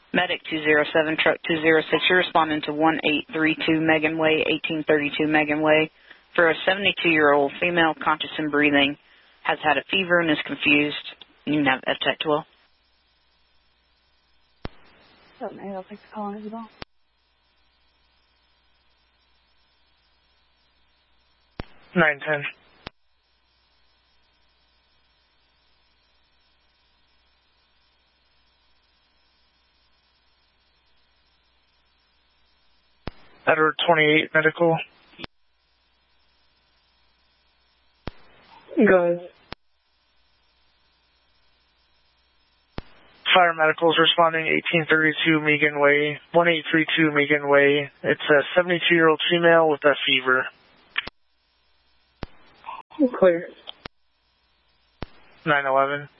Medic 207, truck 206, you're responding to 1832 Megan Way, 1832 Megan Way, for a 72-year-old female conscious and breathing, has had a fever and is confused. You have FTech 12. What's up, mate? I'll take the call on Isabel. 910. Edward 28 medical. Go ahead. Fire medicals responding 1832 Megan Way, 1832 Megan Way. It's a 72-year-old female with a fever. Clear. 911.